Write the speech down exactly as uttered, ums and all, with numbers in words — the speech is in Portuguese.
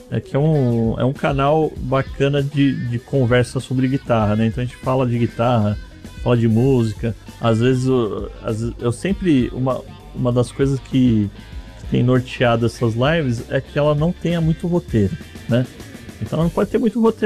É que é um, é um canal bacana de, de conversa sobre guitarra, né? Então a gente fala de guitarra, fala de música. Às vezes, eu, às vezes, eu sempre. Uma, uma das coisas que tem norteado essas lives é que ela não tenha muito roteiro, né? Então ela não pode ter muito roteiro.